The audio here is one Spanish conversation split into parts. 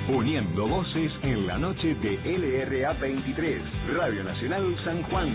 uniendo voces en la noche de LRA 23, Radio Nacional San Juan.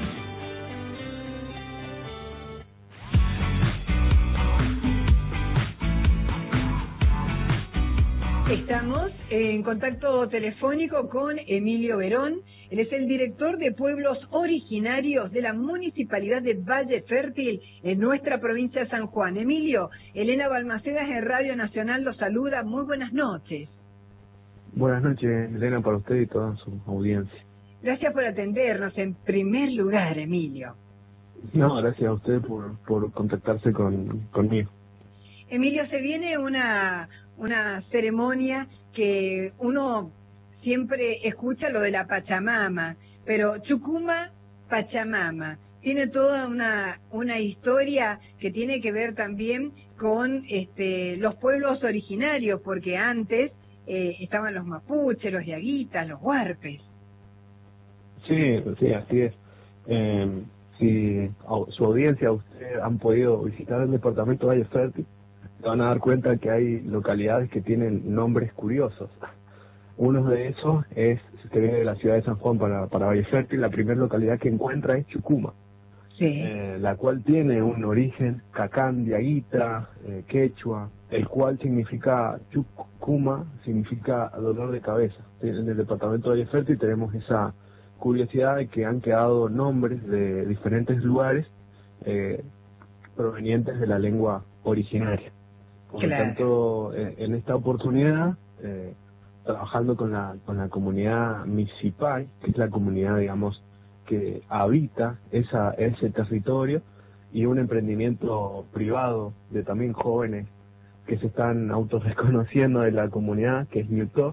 Estamos en contacto telefónico con Emilio Verón. Él es el director de Pueblos Originarios de la Municipalidad de Valle Fértil en nuestra provincia de San Juan. Emilio, Elena Balmacedas en Radio Nacional los saluda. Muy buenas noches. Buenas noches, Elena, para usted y toda su audiencia. Gracias por atendernos en primer lugar, Emilio. No, gracias a usted por contactarse conmigo. Emilio, se viene una ceremonia que uno siempre escucha lo de la Pachamama, pero Chucuma Pachamama tiene toda una historia que tiene que ver también con los pueblos originarios, porque antes estaban los mapuches, los yaguitas, los huarpes. Sí, así es. Si su audiencia, ustedes han podido visitar el departamento de Valle Fértil, se van a dar cuenta que hay localidades que tienen nombres curiosos. Uno de esos es, si usted viene de la ciudad de San Juan para Valle Fértil, la primera localidad que encuentra es Chucuma, sí. La cual tiene un origen cacán, diaguita, quechua, el cual significa Chucuma, significa dolor de cabeza. En el departamento de Valle Fértil tenemos esa curiosidad de que han quedado nombres de diferentes lugares provenientes de la lengua originaria. Por lo tanto, en esta oportunidad, trabajando con la comunidad Misipay, que es la comunidad, digamos, que habita ese territorio, y un emprendimiento privado de también jóvenes que se están autorreconociendo de la comunidad, que es Newtog,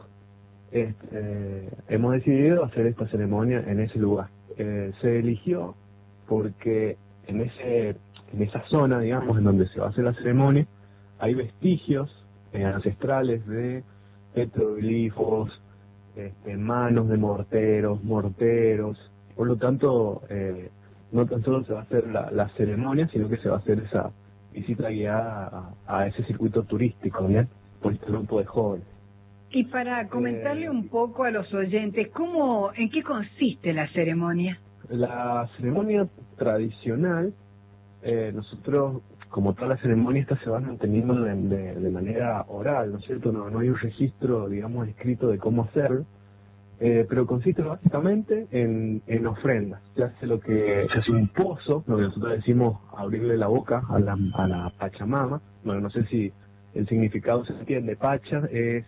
hemos decidido hacer esta ceremonia en ese lugar. Se eligió porque en esa zona, digamos, en donde se va a hacer la ceremonia, hay vestigios ancestrales de petroglifos, manos de morteros, por lo tanto, no tan solo se va a hacer la ceremonia, sino que se va a hacer esa visita guiada a ese circuito turístico, ¿bien? Por este grupo de jóvenes. Y para comentarle un poco a los oyentes, ¿en qué consiste la ceremonia? La ceremonia tradicional, nosotros, como todas las ceremonias, estas se van manteniendo de manera oral, ¿no es cierto? No hay un registro, digamos, escrito de cómo hacerlo, pero consiste básicamente en ofrendas. Se hace un pozo, lo que nosotros decimos abrirle la boca a la Pachamama. Bueno, no sé si el significado se entiende. Pacha es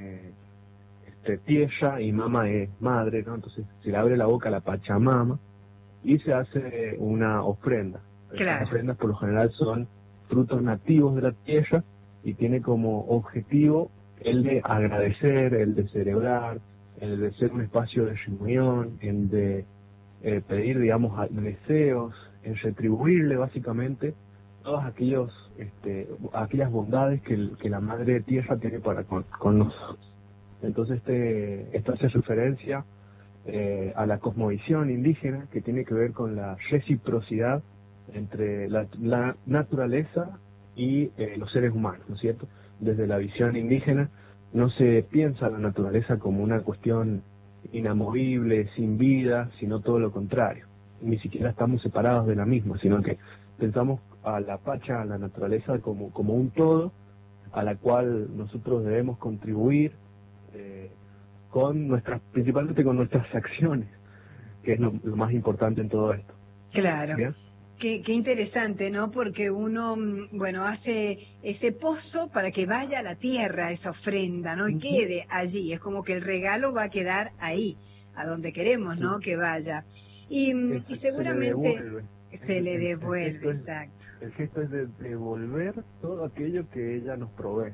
tierra y mama es madre, ¿no? Entonces se le abre la boca a la Pachamama y se hace una ofrenda. Claro. Las ofrendas por lo general son frutos nativos de la tierra y tiene como objetivo el de agradecer, el de celebrar, el de ser un espacio de reunión, el de pedir, digamos, deseos, en retribuirle básicamente todas aquellas bondades que la Madre Tierra tiene para con nosotros. Entonces esto hace referencia a la cosmovisión indígena, que tiene que ver con la reciprocidad entre la naturaleza y los seres humanos, ¿no es cierto? Desde la visión indígena no se piensa la naturaleza como una cuestión inamovible, sin vida, sino todo lo contrario. Ni siquiera estamos separados de la misma, sino que pensamos a la Pacha, a la naturaleza, como un todo, a la cual nosotros debemos contribuir principalmente con nuestras acciones, que es lo más importante en todo esto. Claro. ¿Bien? Qué interesante, ¿no? Porque uno, hace ese pozo para que vaya a la tierra esa ofrenda, ¿no? Y quede allí. Es como que el regalo va a quedar ahí, a donde queremos, ¿no? Que vaya. Y seguramente se le devuelve, exacto. El gesto es de devolver todo aquello que ella nos provee.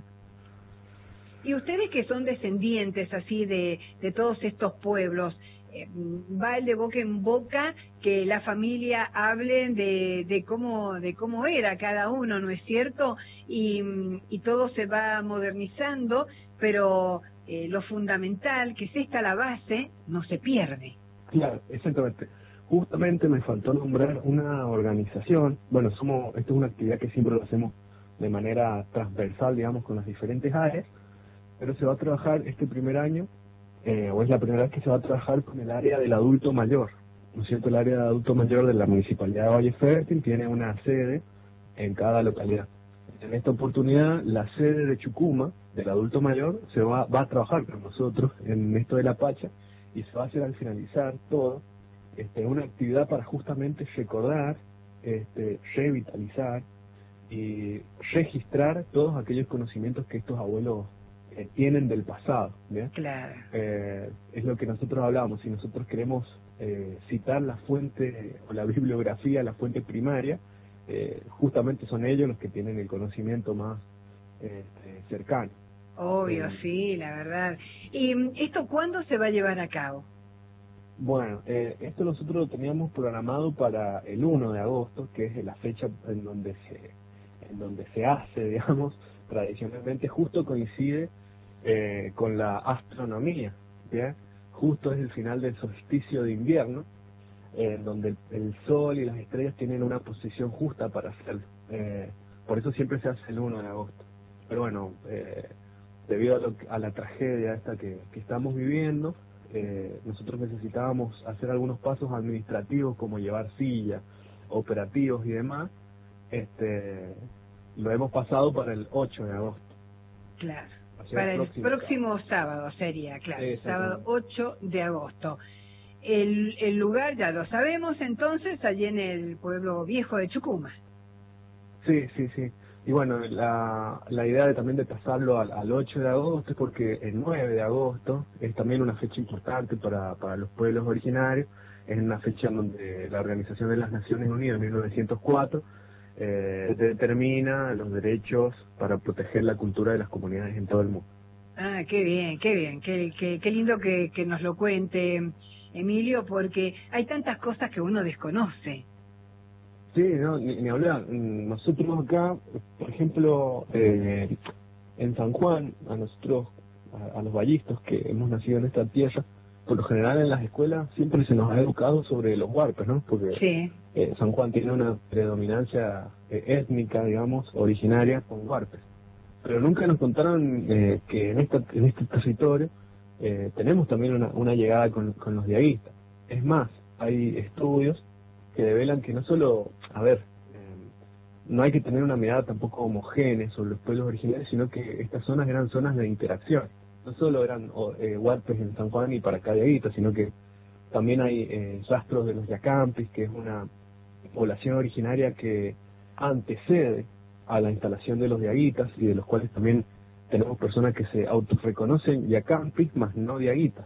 Y ustedes que son descendientes así de todos estos pueblos, va el de boca en boca que la familia hable de cómo era cada uno, ¿no es cierto? Y todo se va modernizando, pero lo fundamental, que es la base, no se pierde. Claro, exactamente. Justamente me faltó nombrar una organización. Bueno, esto es una actividad que siempre lo hacemos de manera transversal, digamos, con las diferentes áreas. pero se va a trabajar este primer año, o es la primera vez que se va a trabajar con el área del adulto mayor, ¿no es cierto? El área de adulto mayor de la Municipalidad de Valle Fértil tiene una sede en cada localidad. En esta oportunidad, la sede de Chucuma, del adulto mayor, se va a trabajar con nosotros en esto de la Pacha, y se va a hacer al finalizar todo, una actividad para justamente recordar, revitalizar y registrar todos aquellos conocimientos que estos abuelos tienen del pasado, ¿bien? Claro. Es lo que nosotros hablábamos. Si nosotros queremos citar la fuente o la bibliografía, la fuente primaria, justamente son ellos los que tienen el conocimiento más cercano. Obvio, sí, la verdad. ¿Y esto cuándo se va a llevar a cabo? Bueno, esto nosotros lo teníamos programado para el 1 de agosto, que es la fecha en donde se hace, digamos, tradicionalmente. Justo coincide con la astronomía, ¿bien? Justo es el final del solsticio de invierno, donde el sol y las estrellas tienen una posición justa para hacerlo. Por eso siempre se hace el 1 de agosto. Pero bueno, debido a la tragedia esta que estamos viviendo, nosotros necesitábamos hacer algunos pasos administrativos como llevar sillas, operativos y demás. Lo hemos pasado para el 8 de agosto. Claro, para el próximo sábado sería, claro, sábado 8 de agosto. El lugar ya lo sabemos, entonces, allí en el pueblo viejo de Chucuma. Sí. Y bueno, la idea también de pasarlo al 8 de agosto es porque el 9 de agosto es también una fecha importante para los pueblos originarios. Es una fecha en donde la Organización de las Naciones Unidas, en 1904, determina los derechos para proteger la cultura de las comunidades en todo el mundo. Ah, qué bien, qué lindo que nos lo cuente, Emilio, porque hay tantas cosas que uno desconoce. Sí, no, ni hablar. Nosotros acá, por ejemplo, en San Juan, a nosotros, a los vallistas que hemos nacido en esta tierra, por lo general en las escuelas siempre se nos ha educado sobre los huarpes, ¿no? Porque sí. San Juan tiene una predominancia étnica, digamos, originaria con huarpes. Pero nunca nos contaron que en este territorio tenemos también una llegada con los diaguistas. Es más, hay estudios que develan que no solo, no hay que tener una mirada tampoco homogénea sobre los pueblos originarios, sino que estas zonas eran zonas de interacción. No solo eran huarpes en San Juan y para acá diaguitas, sino que también hay rastros de los yacampis, que es una población originaria que antecede a la instalación de los diaguitas, y de los cuales también tenemos personas que se autorreconocen yacampis, más no diaguitas.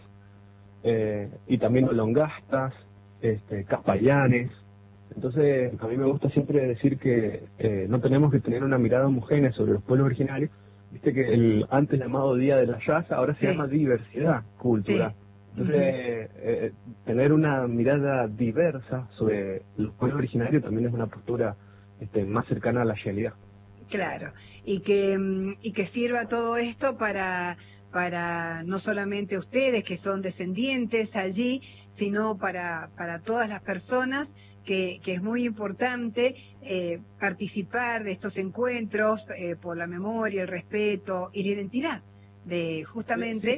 Y también longastas, capayanes. Entonces, a mí me gusta siempre decir que no tenemos que tener una mirada homogénea sobre los pueblos originarios. Viste que el antes llamado Día de la Raza ahora se llama diversidad cultural. Entonces, tener una mirada diversa sobre los pueblos originarios también es una postura más cercana a la realidad. Claro, y que sirva todo esto para no solamente ustedes que son descendientes allí, sino para todas las personas, que es muy importante participar de estos encuentros por la memoria, el respeto y la identidad de justamente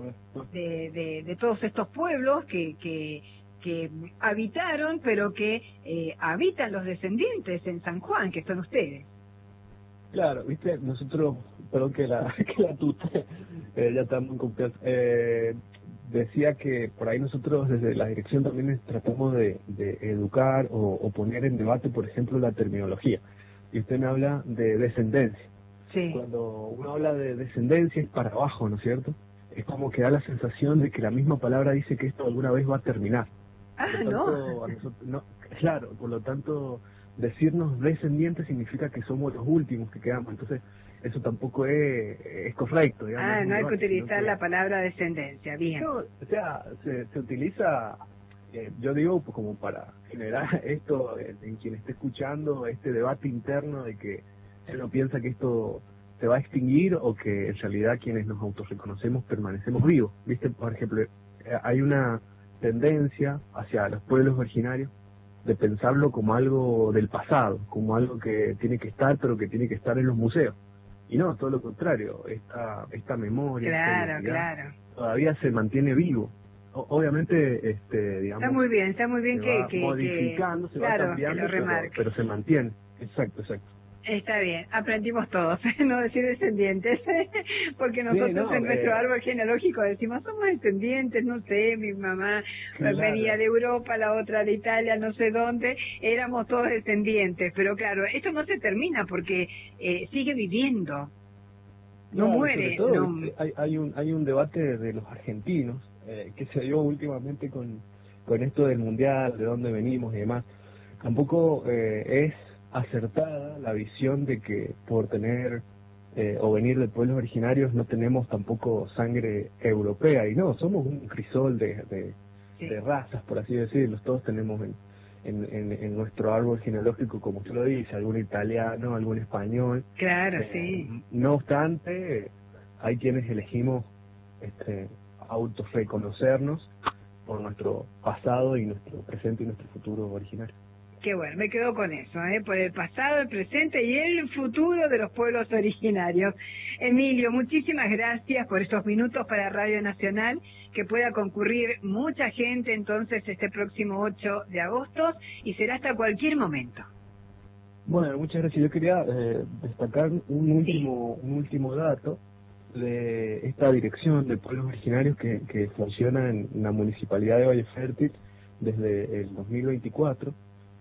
de todos estos pueblos que habitaron, pero que habitan los descendientes en San Juan, que son ustedes. Claro, viste, nosotros, perdón que la tute, ya estamos en confianza, decía que por ahí nosotros desde la dirección también tratamos de educar o poner en debate, por ejemplo, la terminología. Y usted me habla de descendencia. Sí. Cuando uno habla de descendencia es para abajo, ¿no es cierto? Es como que da la sensación de que la misma palabra dice que esto alguna vez va a terminar. No. Claro, por lo tanto, decirnos descendientes significa que somos los últimos que quedamos. Entonces, eso tampoco es correcto, digamos. No hay que utilizar la palabra descendencia, bien. No, o sea, se utiliza, yo digo, pues, como para generar esto en quien esté escuchando, este debate interno de que uno piensa que esto se va a extinguir o que en realidad quienes nos autorreconocemos permanecemos vivos. ¿Viste? Por ejemplo, hay una tendencia hacia los pueblos originarios de pensarlo como algo del pasado, como algo que tiene que estar, pero que tiene que estar en los museos. y no, todo lo contrario, esta memoria, Claro, esta identidad, claro. todavía se mantiene vivo. Obviamente, digamos, Está muy bien se que, va modificando, se va claro, cambiando, que lo remarque. pero se mantiene. Exacto. Está bien, aprendimos todos, no decir descendientes, porque nosotros en nuestro árbol genealógico decimos, somos descendientes, no sé, mi mamá venía de Europa, la otra de Italia, no sé dónde, éramos todos descendientes, pero claro, esto no se termina porque sigue viviendo, no muere. Sobre todo, no. hay un debate de los argentinos que se dio últimamente con esto del mundial, de dónde venimos y demás. Tampoco es acertada la visión de que por tener o venir de pueblos originarios no tenemos tampoco sangre europea, y no, somos un crisol de razas, por así decirlo. Todos tenemos en nuestro árbol genealógico, como usted lo dice, algún italiano, algún español. Claro, sí. No obstante, hay quienes elegimos autorreconocernos por nuestro pasado y nuestro presente y nuestro futuro originario. Qué bueno, me quedo con eso, por el pasado, el presente y el futuro de los pueblos originarios. Emilio, muchísimas gracias por estos minutos para Radio Nacional, que pueda concurrir mucha gente entonces este próximo 8 de agosto y será hasta cualquier momento. Bueno, muchas gracias. Yo quería destacar un último dato de esta dirección de pueblos originarios que funciona en la Municipalidad de Valle Fértil desde el 2024.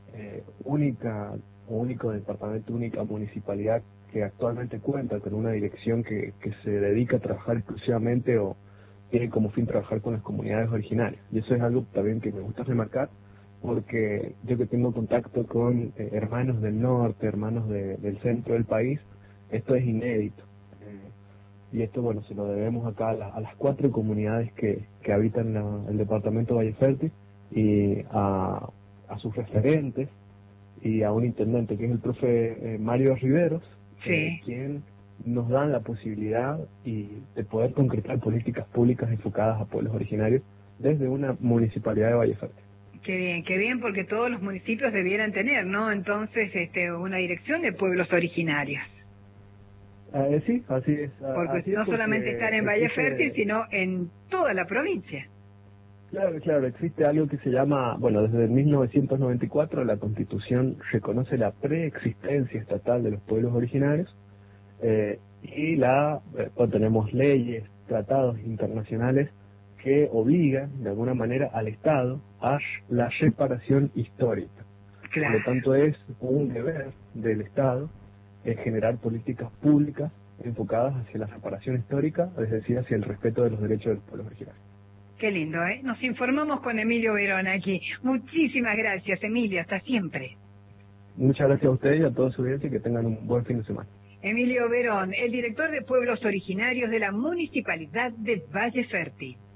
Único departamento, única municipalidad que actualmente cuenta con una dirección que se dedica a trabajar exclusivamente o tiene como fin trabajar con las comunidades originarias. Y eso es algo también que me gusta remarcar, porque yo que tengo contacto con hermanos del norte, hermanos del centro del país, esto es inédito. Y esto, bueno, se lo debemos acá a las 4 comunidades que habitan el departamento de Valle Fértil y a sus referentes y a un intendente que es el profe Mario Riveros, quien nos dan la posibilidad de poder concretar políticas públicas enfocadas a pueblos originarios desde una municipalidad de Valle Fértil. Qué bien, porque todos los municipios debieran tener, ¿no? Entonces, una dirección de pueblos originarios. Sí, así es. Porque no solamente estar en Valle Fértil, sino en toda la provincia. Claro, existe algo que se llama, bueno, desde 1994 la Constitución reconoce la preexistencia estatal de los pueblos originarios y tenemos leyes, tratados internacionales que obligan de alguna manera al Estado a la reparación histórica. Claro. Por lo tanto, es un deber del Estado generar políticas públicas enfocadas hacia la reparación histórica, es decir, hacia el respeto de los derechos de los pueblos originarios. Qué lindo, ¿eh? Nos informamos con Emilio Verón aquí. Muchísimas gracias, Emilio. Hasta siempre. Muchas gracias a ustedes y a toda su audiencia y que tengan un buen fin de semana. Emilio Verón, el director de Pueblos Originarios de la Municipalidad de Valle Fértil.